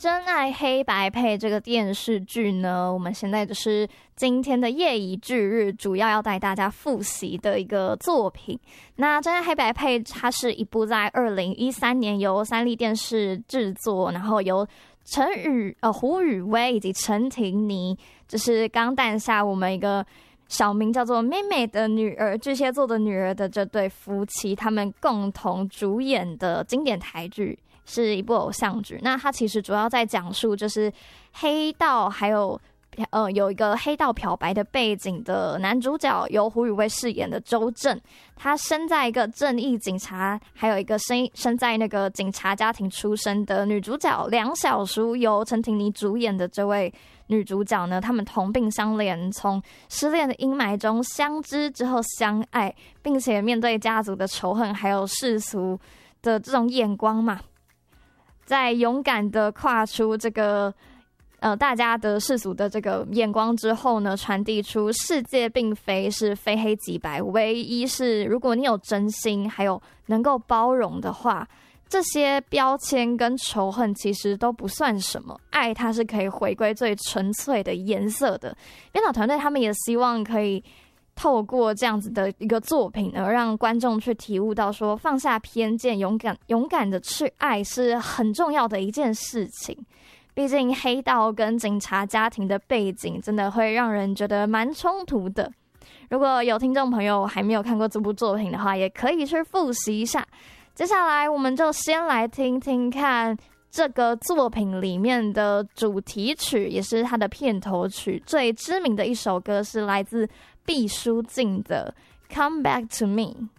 真爱黑白配这个电视剧呢，我们现在就是今天的夜以继日，主要带大家复习的一个作品。那真爱黑白配它是一部在2013年由三立电视制作，然后由胡宇威以及陈婷妮，就是刚诞下我们一个小名叫做妹妹的女儿，巨蟹座的女儿的这对夫妻，他们共同主演的经典台剧，是一部偶像剧。那它其实主要在讲述就是黑道还有有一个黑道漂白的背景的男主角由胡宇威饰演的周正，他生在一个正义警察，还有一个生在那个警察家庭出身的女主角梁小淑，由陈婷妮主演的这位女主角呢，他们同病相怜，从失恋的阴霾中相知之后相爱，并且面对家族的仇恨还有世俗的这种眼光嘛，在勇敢的跨出这个大家的世俗的这个眼光之后呢，传递出世界并非是非黑即白，唯一是如果你有真心还有能够包容的话，这些标签跟仇恨其实都不算什么，爱它是可以回归最纯粹的颜色的。编导团队他们也希望可以透过这样子的一个作品呢，让观众去体悟到说，放下偏见，勇敢的去爱是很重要的一件事情。毕竟黑道跟警察家庭的背景真的会让人觉得蛮冲突的。如果有听众朋友还没有看过这部作品的话，也可以去复习一下。接下来我们就先来听听看这个作品里面的主题曲，也是它的片头曲，最知名的一首歌是来自毕书尽的《Come Back to Me》。